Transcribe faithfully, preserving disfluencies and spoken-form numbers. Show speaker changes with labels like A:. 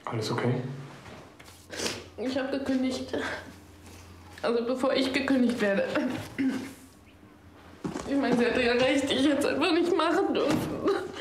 A: Alles okay?
B: Ich habe gekündigt. Also bevor ich gekündigt werde. Ich meine, sie hatte ja recht, ich hätte es einfach nicht machen dürfen.